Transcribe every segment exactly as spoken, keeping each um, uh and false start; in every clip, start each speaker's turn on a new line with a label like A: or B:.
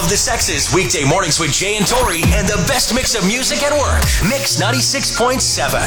A: of the sexes, weekday mornings with Jay and Tori, and the best mix of music at work. Mix ninety-six point seven.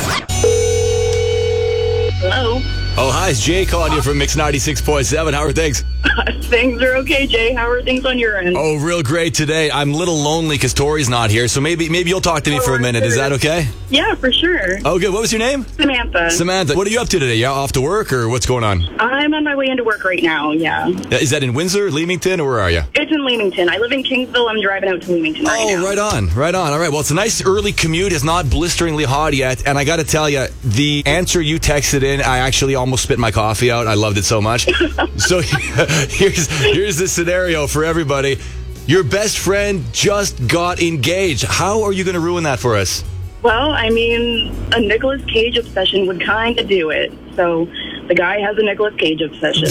B: Hello.
C: Oh, hi, it's Jay calling you from Mix ninety-six point seven. How are things?
B: Things are okay, Jay. How are things on your end?
C: Oh, real great today. I'm a little lonely because Tori's not here, so maybe maybe you'll talk to me
B: Oh,
C: for a minute. Is that okay?
B: Yeah, for sure.
C: Oh, good. What was your name?
B: Samantha.
C: Samantha. What are you up to today? You off to work or what's going on?
B: I'm on my way into work right now, yeah.
C: Is that in Windsor, Leamington, or where are you?
B: It's in Leamington. I live in Kingsville. I'm driving out to Leamington right
C: Oh,
B: now.
C: right on, right on. All right, well, it's a nice early commute. It's not blisteringly hot yet, and I got to tell you, the answer you texted in, I actually almost spit my coffee out. I loved it so much. So here's here's the scenario for everybody. Your best friend just got engaged. How are you going to ruin that for us?
B: Well, I mean, a Nicolas Cage obsession would kind of do it. So the guy has a Nicolas Cage obsession.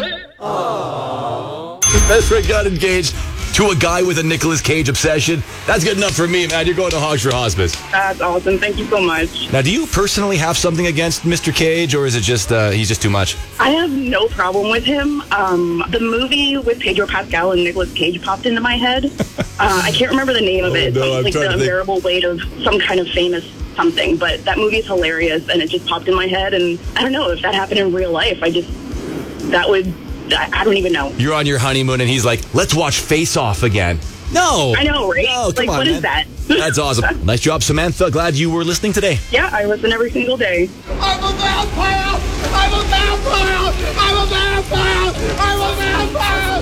C: Your best friend got engaged to a guy with a Nicolas Cage obsession. That's good enough for me, man. You're going to Hogs for Hospice.
B: That's awesome. Thank you so much.
C: Now, do you personally have something against Mister Cage, or is it just uh, he's just too much?
B: I have no problem with him. Um, the movie with Pedro Pascal and Nicolas Cage popped into my head. uh, I can't remember the name of it.
C: Oh, no, I'm
B: like
C: trying
B: the
C: to think.
B: unbearable weight of some kind of famous something. But that movie is hilarious, and it just popped in my head. And I don't know if that happened in real life. I just that would I, I don't even know.
C: You're on your honeymoon, and he's like, "Let's watch Face Off again." No,
B: I know, right?
C: No, come
B: like,
C: on,
B: what
C: man.
B: is that?
C: That's awesome. Nice job, Samantha. Glad you were listening today.
B: Yeah, I listen every single day.
D: I'm a vampire! I'm a vampire! I'm a vampire! I'm a vampire!